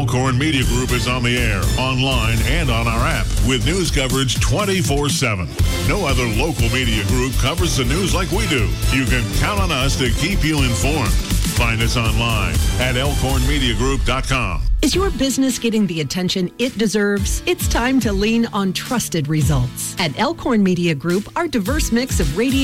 Elkhorn Media Group is on the air, online, and on our app with news coverage 24/7. No other local media group covers the news like we do. You can count on us to keep you informed. Find us online at elkhornmediagroup.com. Is your business getting the attention it deserves? It's time to lean on trusted results. At Elkhorn Media Group, our diverse mix of radio